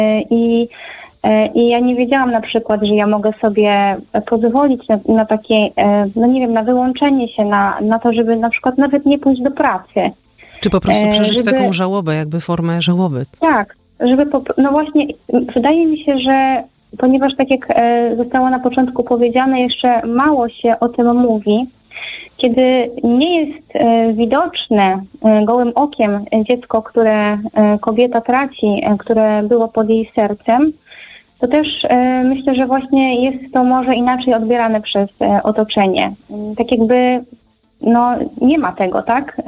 I ja nie wiedziałam na przykład, że ja mogę sobie pozwolić na takie, no nie wiem, na wyłączenie się, na to, żeby na przykład nawet nie pójść do pracy. Czy po prostu przeżyć taką żałobę, jakby formę żałoby. Tak, no właśnie, wydaje mi się, że ponieważ tak jak zostało na początku powiedziane, jeszcze mało się o tym mówi, kiedy nie jest widoczne gołym okiem dziecko, które kobieta traci, które było pod jej sercem, to też myślę, że właśnie jest to może inaczej odbierane przez otoczenie. Tak jakby no nie ma tego, tak?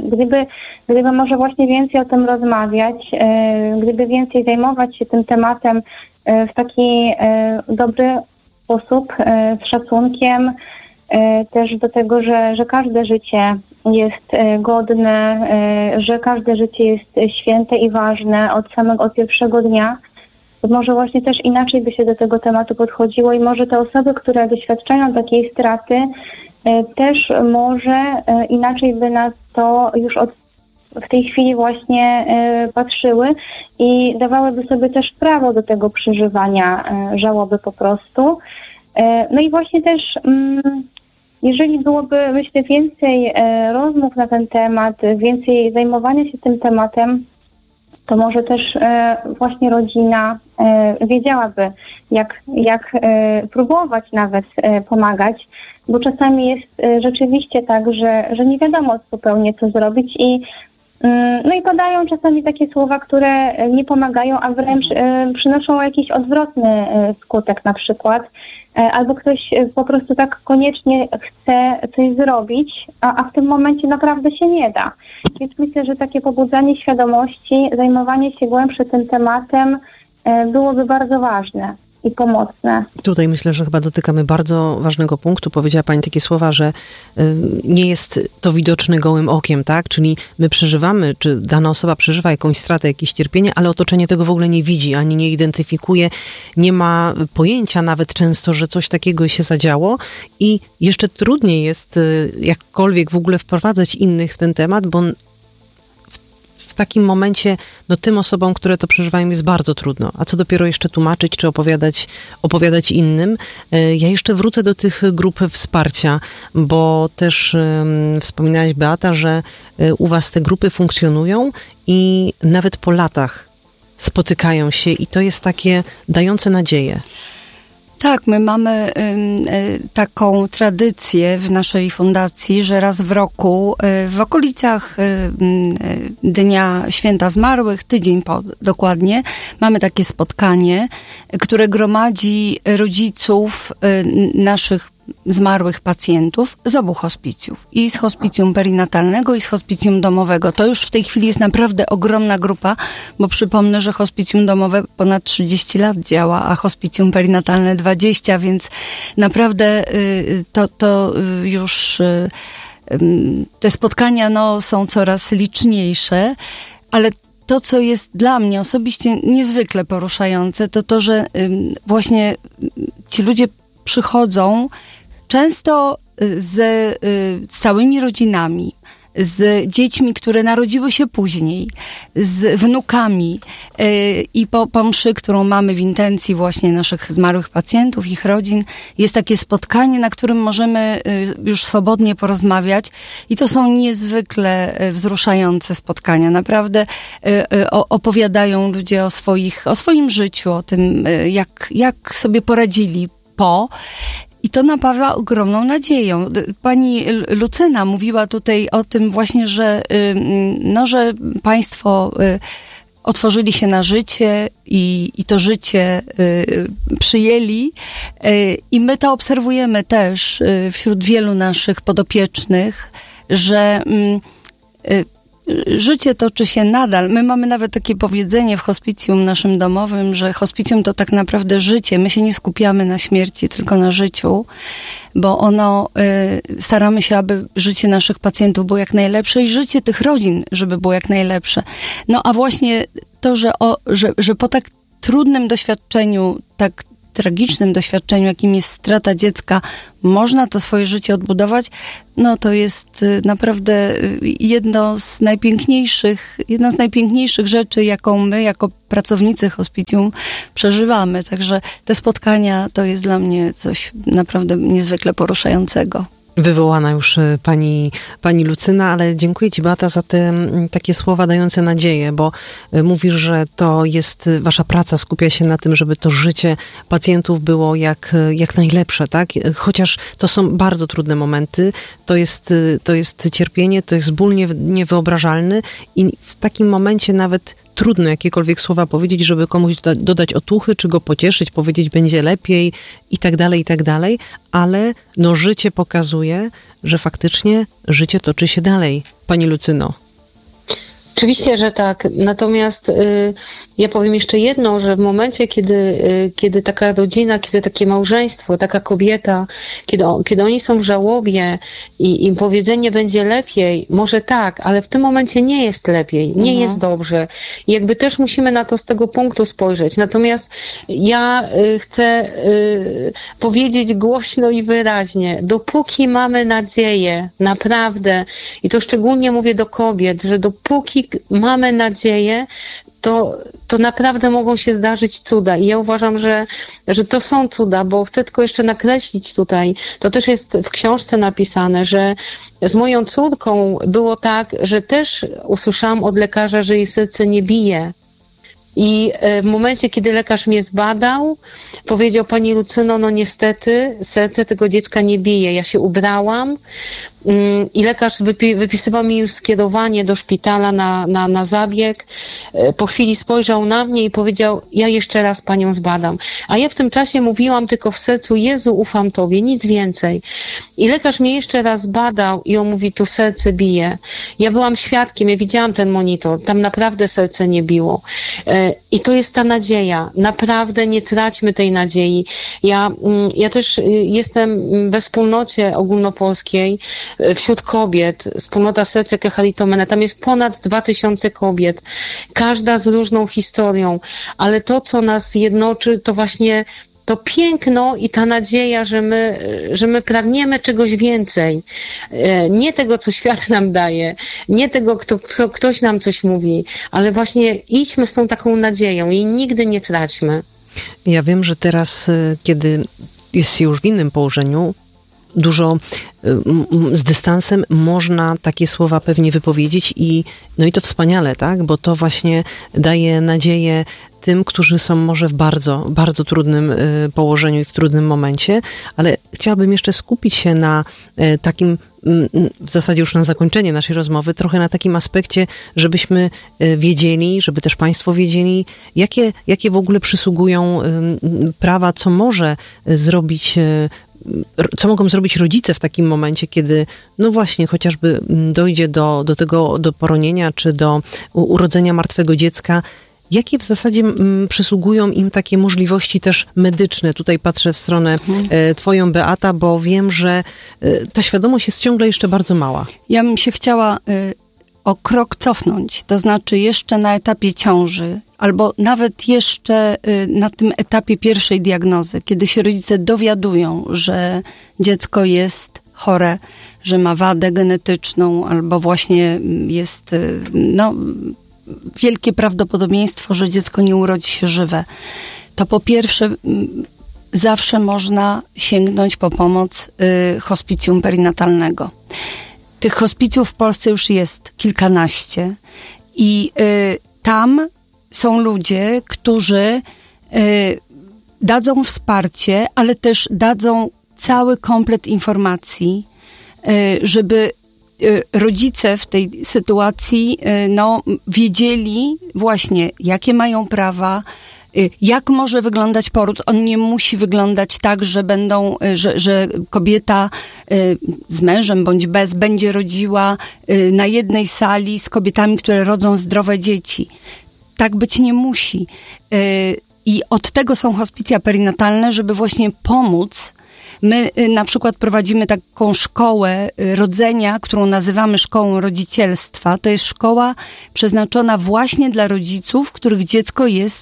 Gdyby może właśnie więcej o tym rozmawiać, gdyby więcej zajmować się tym tematem w taki dobry sposób, z szacunkiem, też do tego, że każde życie jest godne, że każde życie jest święte i ważne od pierwszego dnia, to może właśnie też inaczej by się do tego tematu podchodziło i może te osoby, które doświadczają takiej straty, też może inaczej by na to już w tej chwili właśnie patrzyły i dawałyby sobie też prawo do tego przeżywania żałoby po prostu. No i właśnie też jeżeli byłoby, myślę, więcej rozmów na ten temat, więcej zajmowania się tym tematem, to może też właśnie rodzina wiedziałaby, jak próbować nawet pomagać, bo czasami jest rzeczywiście tak, że nie wiadomo zupełnie, co zrobić no i padają czasami takie słowa, które nie pomagają, a wręcz przynoszą jakiś odwrotny skutek na przykład. Albo ktoś po prostu tak koniecznie chce coś zrobić, a w tym momencie naprawdę się nie da. Więc myślę, że takie pobudzanie świadomości, zajmowanie się głębsze tym tematem byłoby bardzo ważne i pomocne. Tutaj myślę, że chyba dotykamy bardzo ważnego punktu. Powiedziała Pani takie słowa, że nie jest to widoczne gołym okiem, tak? Czyli my przeżywamy, czy dana osoba przeżywa jakąś stratę, jakieś cierpienie, ale otoczenie tego w ogóle nie widzi, ani nie identyfikuje, nie ma pojęcia nawet często, że coś takiego się zadziało i jeszcze trudniej jest jakkolwiek w ogóle wprowadzać innych w ten temat, bo w takim momencie tym osobom, które to przeżywają, jest bardzo trudno. A co dopiero jeszcze tłumaczyć, czy opowiadać innym. Ja jeszcze wrócę do tych grup wsparcia, bo też wspominałaś, Beata, że u was te grupy funkcjonują i nawet po latach spotykają się i to jest takie dające nadzieję. Tak, my mamy taką tradycję w naszej fundacji, że raz w roku, w okolicach Dnia Święta Zmarłych, tydzień po dokładnie, mamy takie spotkanie, które gromadzi rodziców naszych zmarłych pacjentów z obu hospicjów. I z hospicjum perinatalnego, i z hospicjum domowego. To już w tej chwili jest naprawdę ogromna grupa, bo przypomnę, że hospicjum domowe ponad 30 lat działa, a hospicjum perinatalne 20, więc naprawdę to już te spotkania są coraz liczniejsze, ale to, co jest dla mnie osobiście niezwykle poruszające, to to, że właśnie ci ludzie przychodzą często z całymi rodzinami, z dziećmi, które narodziły się później, z wnukami i po mszy, którą mamy w intencji właśnie naszych zmarłych pacjentów, ich rodzin, jest takie spotkanie, na którym możemy już swobodnie porozmawiać i to są niezwykle wzruszające spotkania. Naprawdę opowiadają ludzie o swoim życiu, o tym, jak sobie poradzili i to napawa ogromną nadzieją. Pani Lucyna mówiła tutaj o tym właśnie, że państwo otworzyli się na życie i to życie przyjęli i my to obserwujemy też wśród wielu naszych podopiecznych, że życie toczy się nadal. My mamy nawet takie powiedzenie w hospicjum naszym domowym, że hospicjum to tak naprawdę życie. My się nie skupiamy na śmierci, tylko na życiu, bo staramy się, aby życie naszych pacjentów było jak najlepsze i życie tych rodzin, żeby było jak najlepsze. No a właśnie to, że po tak trudnym doświadczeniu, tak tragicznym doświadczeniu, jakim jest strata dziecka, można to swoje życie odbudować, no to jest naprawdę jedna z najpiękniejszych rzeczy, jaką my jako pracownicy hospicjum przeżywamy. Także te spotkania to jest dla mnie coś naprawdę niezwykle poruszającego. Wywołana już pani Lucyna, ale dziękuję ci, Beata, za te takie słowa dające nadzieję, bo mówisz, że to jest wasza praca, skupia się na tym, żeby to życie pacjentów było jak najlepsze, tak? Chociaż to są bardzo trudne momenty, to jest cierpienie, to jest ból niewyobrażalny i w takim momencie nawet trudno jakiekolwiek słowa powiedzieć, żeby komuś dodać otuchy, czy go pocieszyć, powiedzieć będzie lepiej i tak dalej, ale no życie pokazuje, że faktycznie życie toczy się dalej. Pani Lucyno. Oczywiście, że tak. Natomiast ja powiem jeszcze jedno, że w momencie, kiedy taka rodzina, kiedy takie małżeństwo, taka kobieta, kiedy oni są w żałobie i im powiedzenie będzie lepiej, może tak, ale w tym momencie nie jest lepiej, nie jest dobrze. I jakby też musimy na to z tego punktu spojrzeć. Natomiast ja chcę powiedzieć głośno i wyraźnie, dopóki mamy nadzieję, naprawdę, i to szczególnie mówię do kobiet, że dopóki mamy nadzieję, to naprawdę mogą się zdarzyć cuda. I ja uważam, że to są cuda, bo chcę tylko jeszcze nakreślić tutaj, to też jest w książce napisane, że z moją córką było tak, że też usłyszałam od lekarza, że jej serce nie bije. I w momencie, kiedy lekarz mnie zbadał, powiedział: pani Lucyno, no niestety serce tego dziecka nie bije. Ja się ubrałam i lekarz wypisywał mi już skierowanie do szpitala na zabieg. Po chwili spojrzał na mnie i powiedział: ja jeszcze raz panią zbadam. A ja w tym czasie mówiłam tylko w sercu: Jezu, ufam Tobie, nic więcej. I lekarz mnie jeszcze raz badał i on mówi: tu serce bije. Ja byłam świadkiem, ja widziałam ten monitor, tam naprawdę serce nie biło. I to jest ta nadzieja. Naprawdę nie traćmy tej nadziei. Ja też jestem we wspólnocie ogólnopolskiej wśród kobiet, wspólnota Serce Kecharitomene. Tam jest ponad 2000 kobiet. Każda z różną historią. Ale to, co nas jednoczy, to właśnie to piękno i ta nadzieja, że my pragniemy czegoś więcej. Nie tego, co świat nam daje, nie tego, kto ktoś nam coś mówi, ale właśnie idźmy z tą taką nadzieją i nigdy nie traćmy. Ja wiem, że teraz, kiedy jest się już w innym położeniu, dużo z dystansem można takie słowa pewnie wypowiedzieć i to wspaniale, tak? Bo to właśnie daje nadzieję tym, którzy są może w bardzo, bardzo trudnym położeniu i w trudnym momencie, ale chciałabym jeszcze skupić się na takim, w zasadzie już na zakończenie naszej rozmowy, trochę na takim aspekcie, żebyśmy wiedzieli, żeby też państwo wiedzieli, jakie w ogóle przysługują prawa, co mogą zrobić rodzice w takim momencie, kiedy no właśnie chociażby dojdzie do poronienia, czy do urodzenia martwego dziecka. Jakie w zasadzie przysługują im takie możliwości też medyczne? Tutaj patrzę w stronę twoją, Beata, bo wiem, że ta świadomość jest ciągle jeszcze bardzo mała. Ja bym się chciała o krok cofnąć, to znaczy jeszcze na etapie ciąży, albo nawet jeszcze na tym etapie pierwszej diagnozy, kiedy się rodzice dowiadują, że dziecko jest chore, że ma wadę genetyczną, albo właśnie jest wielkie prawdopodobieństwo, że dziecko nie urodzi się żywe, to po pierwsze zawsze można sięgnąć po pomoc hospicjum perinatalnego. Tych hospicjów w Polsce już jest kilkanaście i tam są ludzie, którzy dadzą wsparcie, ale też dadzą cały komplet informacji, żeby rodzice w tej sytuacji wiedzieli właśnie, jakie mają prawa, jak może wyglądać poród. On nie musi wyglądać tak, że kobieta z mężem bądź bez będzie rodziła na jednej sali z kobietami, które rodzą zdrowe dzieci. Tak być nie musi. I od tego są hospicja perinatalne, żeby właśnie pomóc. My na przykład prowadzimy taką szkołę rodzenia, którą nazywamy szkołą rodzicielstwa. To jest szkoła przeznaczona właśnie dla rodziców, których dziecko jest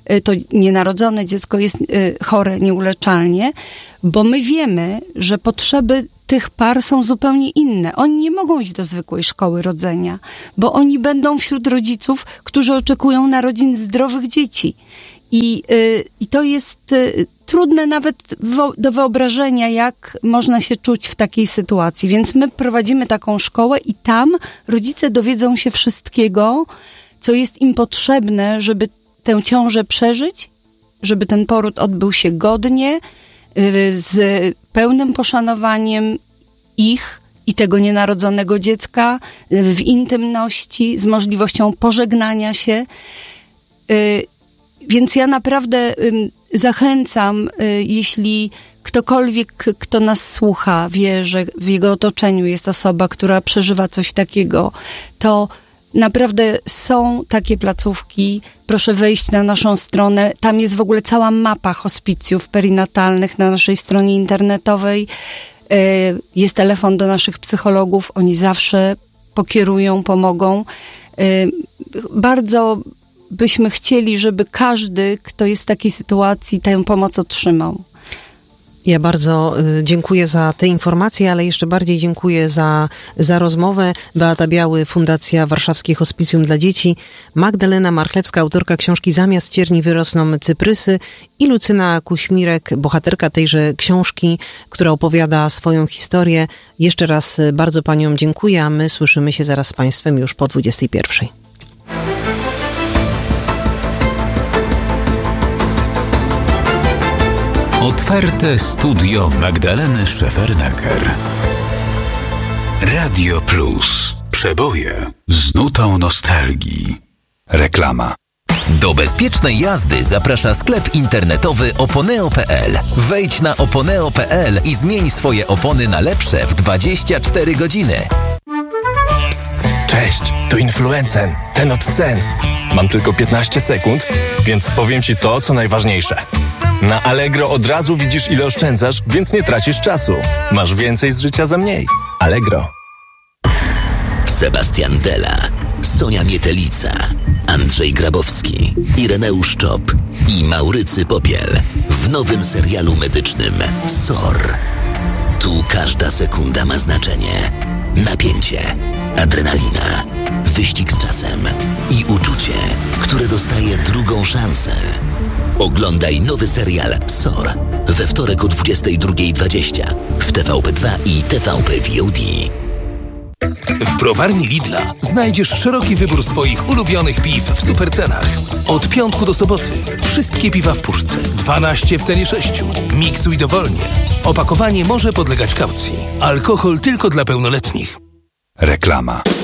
to nienarodzone dziecko jest chore nieuleczalnie, bo my wiemy, że potrzeby tych par są zupełnie inne. Oni nie mogą iść do zwykłej szkoły rodzenia, bo oni będą wśród rodziców, którzy oczekują narodzin zdrowych dzieci. I to jest trudne nawet do wyobrażenia, jak można się czuć w takiej sytuacji. Więc my prowadzimy taką szkołę i tam rodzice dowiedzą się wszystkiego, co jest im potrzebne, żeby tę ciążę przeżyć, żeby ten poród odbył się godnie, z pełnym poszanowaniem ich i tego nienarodzonego dziecka, w intymności, z możliwością pożegnania się. Więc ja naprawdę zachęcam, jeśli ktokolwiek, kto nas słucha, wie, że w jego otoczeniu jest osoba, która przeżywa coś takiego, to naprawdę są takie placówki. Proszę wejść na naszą stronę. Tam jest w ogóle cała mapa hospicjów perinatalnych na naszej stronie internetowej. Jest telefon do naszych psychologów. Oni zawsze pokierują, pomogą. Bardzo byśmy chcieli, żeby każdy, kto jest w takiej sytuacji, tę pomoc otrzymał. Ja bardzo dziękuję za te informacje, ale jeszcze bardziej dziękuję za rozmowę. Beata Biały, Fundacja Warszawskie Hospicjum dla Dzieci, Magdalena Marchlewska, autorka książki Zamiast cierni wyrosną cyprysy i Lucyna Kuśmirek, bohaterka tejże książki, która opowiada swoją historię. Jeszcze raz bardzo paniom dziękuję, a my słyszymy się zaraz z państwem już po 21:00. Otwarte studio Magdaleny Szefernaker. Radio Plus. Przeboje z nutą nostalgii. Reklama. Do bezpiecznej jazdy zaprasza sklep internetowy oponeo.pl. Wejdź na oponeo.pl i zmień swoje opony na lepsze w 24 godziny. Psst, cześć, tu Influencen, ten od cen. Mam tylko 15 sekund, więc powiem Ci to, co najważniejsze. Na Allegro od razu widzisz, ile oszczędzasz, więc nie tracisz czasu. Masz więcej z życia za mniej. Allegro. Sebastian Della, Sonia Mietelica, Andrzej Grabowski, Ireneusz Czop i Maurycy Popiel w nowym serialu medycznym SOR. Tu każda sekunda ma znaczenie. Napięcie, adrenalina, wyścig z czasem i uczucie, które dostaje drugą szansę. Oglądaj nowy serial SOR we wtorek o 22:20 w TVP2 i TVP VOD. W browarni Lidla znajdziesz szeroki wybór swoich ulubionych piw w supercenach. Od piątku do soboty wszystkie piwa w puszce, 12 w cenie 6. Miksuj dowolnie. Opakowanie może podlegać kaucji. Alkohol tylko dla pełnoletnich. Reklama.